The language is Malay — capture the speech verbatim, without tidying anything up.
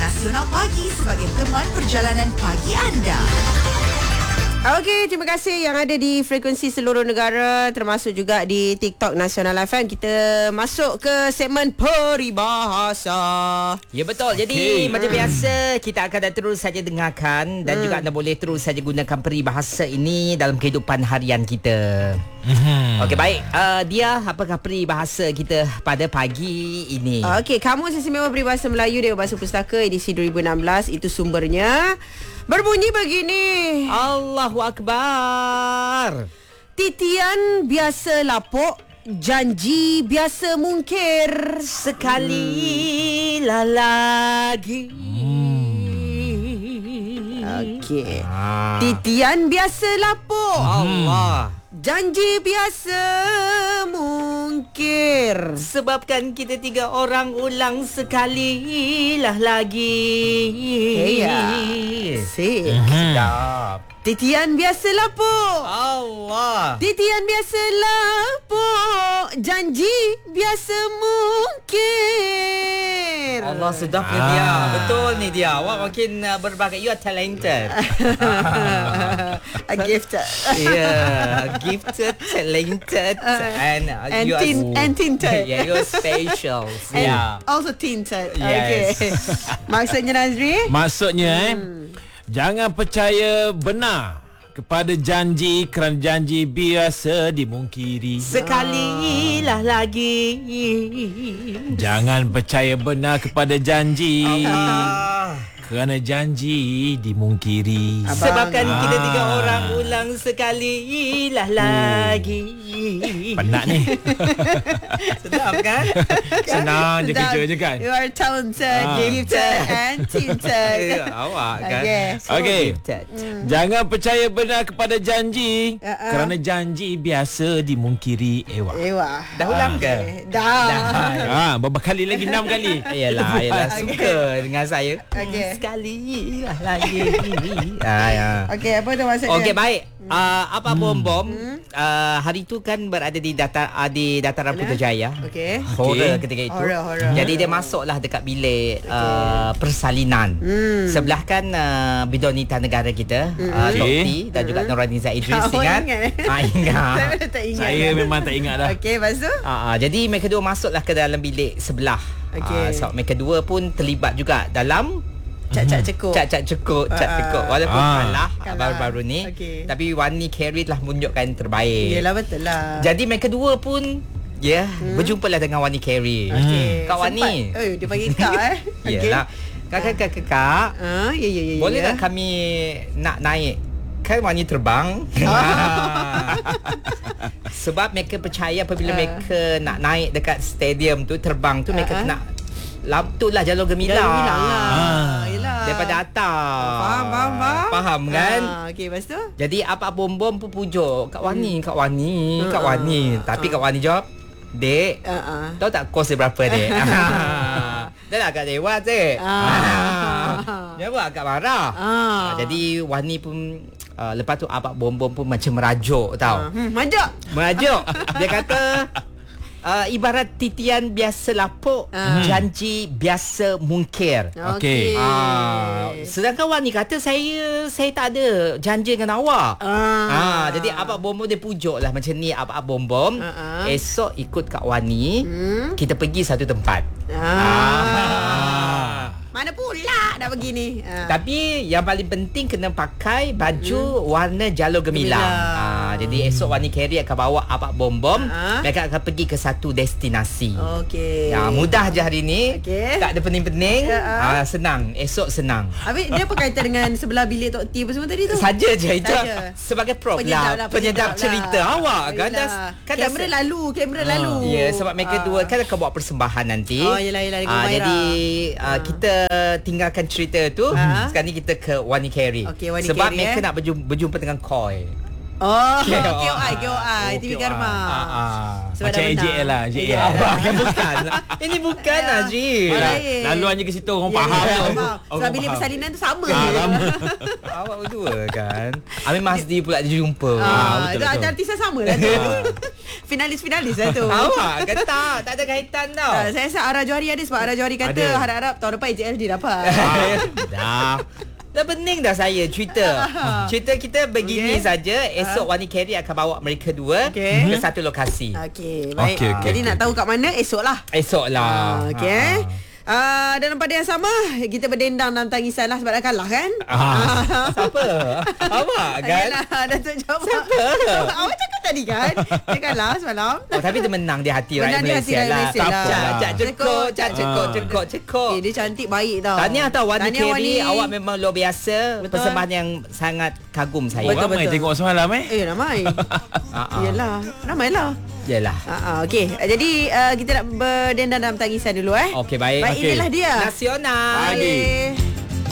Nasional Pagi sebagai teman perjalanan pagi anda. Okey, terima kasih yang ada di frekuensi seluruh negara, termasuk juga di TikTok Nasional F M. Kita masuk ke segmen peribahasa. Ya betul. Jadi okay. macam biasa kita akan terus saja dengarkan dan hmm. juga anda boleh terus saja gunakan peribahasa ini dalam kehidupan harian kita. Hmm. Okey, baik. Uh, dia apakah peribahasa kita pada pagi ini? Okey, Kamus Istimewa Peribahasa Melayu Dewan Bahasa Pustaka edisi dua ribu enam belas itu sumbernya berbunyi begini. Allahu Akbar. Titian biasa lapuk, janji biasa mungkir. Sekali lah lagi. Okey. Ah. Titian biasa lapuk. Allah. Janji biasa mungkir. Sebabkan kita tiga orang ulang sekali lah lagi. Ya. Sik. Sedap. Titian biasa lapuk. Allah. Titian biasa lapuk, janji biasa mungkir. Allah, sedap ni dia. Betul ni dia. Awak makin uh, berbakat. You are talented. A gifted. Yeah, gifted, talented, and uh, And you tin- are and tinted. Yeah, you're special. And Yeah. also tinted. Yes. Okay. Maksudnya Nazri? Maksudnya eh jangan percaya benar kepada janji kerana janji biasa dimungkiri. Sekali lah lagi. Jangan percaya benar kepada janji Allah. kerana janji dimungkiri. Abang. Sebabkan Ah. kita tiga orang ulang sekali lah lagi. Penat ni. Sedap kan? Senang je kerja je kan. You are talented, Ah. gifted and tinted. Ya, awak kan. Okay. So Okey. gifted. Jangan percaya benar kepada janji Uh-uh. kerana janji biasa dimungkiri. Ewa. Ewa. Dah ulang ke? Dah. Ah, berapa kali lagi? Enam kali. Yalah, yalah, suka dengan saya. Okey. Sekali lah lagi. Ah, ya. Okey, apa tu maksudnya? Okey, baik. Uh, apa bom-bom uh, hari tu kan berada di data uh, di dataran Putrajaya. Okey. Horror Okey. ketika itu. Horror, horror. Jadi dia masuklah dekat bilik uh, persalinan. Hmm. Sebelah kan uh, bidonita negara kita, uh, Okey. Lokti dan juga Nurhaniza Idris, Awak ingat? ingat, eh? Ah, ingat. Saya tak ingat. Saya memang tak ingat dah. Okey, lepas tu? Uh, uh, jadi mereka dua masuklah ke dalam bilik sebelah. Okey. Uh, so mereka dua pun terlibat juga dalam Cak-cak cekuk. Cak-cak cekuk, cak Ah. cekuk. Walaupun Ah. kalah, Kalah. baru-baru ni. Okey. Tapi Wani Carey telah menunjukkan yang terbaik. Yelah, betul lah. Jadi mereka dua pun ya, yeah, hmm. berjumpalah dengan Wani Carey. Okey. Kak Wani. Sempat. Eh, dia panggil kak eh. Okey. Yalah. Kakak-kakak, Ah, ya ya ya. boleh ya. tak kami nak naik? Kan Wani terbang. Sebab mereka percaya apabila Ah. mereka nak naik dekat stadium tu, terbang tu, mereka Ah, ah. nak lamtulah jalur gemilang. Jalur gemilang lah. Ah. Yelah. Daripada atas. Faham, faham, faham. Faham kan? Ah, okey, lepas tu? Jadi apa bom-bom pun pujuk Kak Wani, Kak Wani, Kak Ah, Wani. ah, Tapi ah. Kak Wani jawab, "Dek, Ah, ah. tahu tak kos dia berapa, Dek?" Dah lah agak dewa, Dek. Ah. Dia buat agak marah. Ah. Jadi Wani pun uh, lepas tu abang bom-bom pun macam merajuk tau. Hmm, majak. Merajuk. Dia kata uh, ibarat titian biasa lapuk, Ah. janji biasa mungkir. Okey. Ah, sedangkan Wani kata saya saya tak ada janji dengan awak. Ah. Ah, jadi abang bom-bom dia pujuk lah macam ni abang bom-bom. Ah, ah. Esok ikut Kak Wani, Hmm. kita pergi satu tempat. Ah. Mana pula nak pergi ni? Ah. Tapi yang paling penting kena pakai baju hmm. warna jalur gemilang. Gemilang. Ah, jadi esok Wani Carey akan bawa abang bom-bom. Ah. Mereka akan pergi ke satu destinasi. Okey. Ya, mudah je hari ni. Okey. Tak ada pening-pening. Ya, ah. Ah, senang. Esok senang. Habis dia apa kaitan dengan sebelah bilik Tok T apa semua tadi tu? Saja je itu Saja. sebagai prop Penyedap lah, lah, penyedap penyedap cerita lah. awak kan dah Yelah. kan Kamera dah, lalu, kamera lalu. Ya, sebab mereka Ah. dua kan akan buat persembahan nanti. Oh, yelah, yelah, dengan Ah, Humaira. jadi ah, Ah. kita tinggalkan cerita tu. Ah. Sekarang ni kita ke Wani Carey. Okey, Wani sebab Carey, mereka eh. nak berjumpa, berjumpa dengan Koi. Oh, K O I. K O I, K O I, T V Oh, Karma. Ah, ah. Sebab Macam dah A J L menang. lah, A J L. A J L. Bukan, bukan. Ini bukan Haji. Oh, Yelah, lain. laluan je ke situ orang Ya, faham ya, tu. faham. Orang Sebab bilik faham. persalinan tu sama. Ah, sama. Awak berdua kan. Amin Masdi pula dijumpa. Ah, betul, itu betul. ada artis yang sama lah tu. Finalis-finalis lah tu. Awak kan tak, tak ada kaitan tau. Ah, saya rasa Ara Johari ada sebab Ara Johari kata Ada. harap-harap tahun depan A J L dia dapat. Ah, dah. Dah pening dah saya cerita. Cerita kita begini Okey. saja. Esok Wani Carey akan bawa mereka dua Okey. ke satu lokasi. Okey, baik. Okey, okey, Jadi okey, nak okey. tahu kat mana esok lah. Esok lah. Ah, okey. Uh, dalam pada yang sama kita berdendang dalam tangisan lah sebab dah kalah kan. Ah. Siapa? Awak kan? Yalah, Datuk Jamal. Siapa? Awak cakap tadi kan dia kalah semalam. Oh, tapi dia menang di hati Menang rakyat di hati Malaysia rakyat lah. Malaysia Tak lah. apa. Cak, cak, cekok, cak, cekok, Ah. cekok, cekok. Eh, dia cantik baik tau. Tahniah tau Wani Tahniah, Carey. Wani. Awak memang luar biasa. Betul. Persembahan yang sangat kagum saya. Betul, Ramai betul. tengok semalam eh. Eh ramai. Ah, ah. Yelah, ramailah. Yalah. Ha ah, okey. Uh, jadi uh, kita nak berdendang dalam tangisan dulu eh. Okey, baik. Baik, Okey. inilah dia. Nasional. Pagi. Baik.